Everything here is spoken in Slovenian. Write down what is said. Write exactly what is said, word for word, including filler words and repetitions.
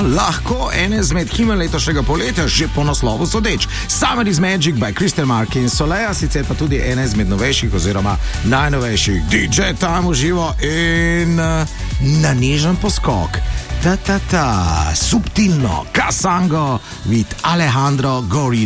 lahko ene izmed himen letošnjega poletja, že po naslovu sodeč. Summer is Magic by Crystal Mark in Soleja, sicer pa tudi ene izmed novejših oziroma najnovejših D J Time v živo in uh, na nežen poskok. Ta, ta, ta, subtilno, Casango with Alejandro Gori.